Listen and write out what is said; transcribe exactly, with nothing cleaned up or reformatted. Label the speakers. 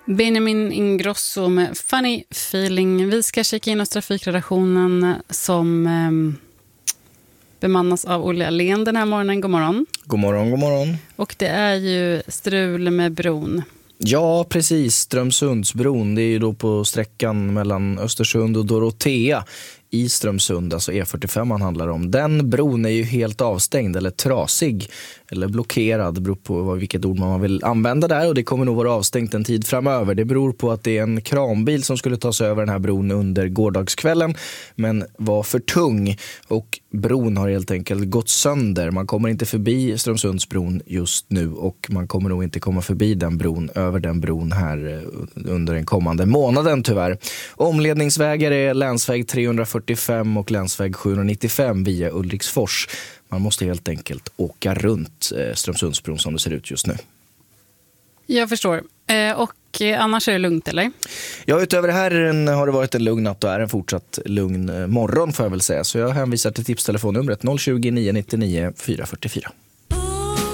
Speaker 1: Benjamin Ingrosso med Funny Feeling. Vi ska kika in hos trafikredaktionen som eh, bemannas av Olle Alén den här morgonen. God morgon.
Speaker 2: God morgon, god morgon.
Speaker 1: Och det är ju strul med bron.
Speaker 2: Ja, precis. Strömsundsbron, det är ju då på sträckan mellan Östersund och Dorotea i Strömsund, alltså E fyrtiofem man handlar om. Den bron är ju helt avstängd eller trasig eller blockerad, det beror på vilket ord man vill använda där, och det kommer nog vara avstängt en tid framöver. Det beror på att det är en kranbil som skulle ta sig över den här bron under gårdagskvällen men var för tung och bron har helt enkelt gått sönder. Man kommer inte förbi Strömsundsbron just nu och man kommer nog inte komma förbi den bron, över den bron här under den kommande månaden tyvärr. Omledningsvägar är länsväg trehundrafyrtiofem och länsväg sjuhundranittiofem via Ulriksfors. Man måste helt enkelt åka runt Strömsundsbron som det ser ut just nu.
Speaker 1: Jag förstår. Och annars är det lugnt, eller?
Speaker 2: Ja, utöver det här har det varit en lugn natt och är en fortsatt lugn morgon får jag väl säga. Så jag hänvisar till tipstelefonnumret noll tjugo, nio nittionio, fyra fyrtiofyra.